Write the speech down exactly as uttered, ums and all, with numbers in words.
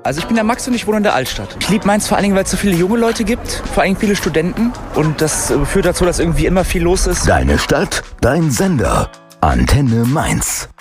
Also ich bin der Max und ich wohne in der Altstadt. Ich liebe Mainz vor allen Dingen, weil es so viele junge Leute gibt, vor allen Dingen viele Studenten. Und das führt dazu, dass irgendwie immer viel los ist. Deine Stadt, dein Sender. Antenne Mainz.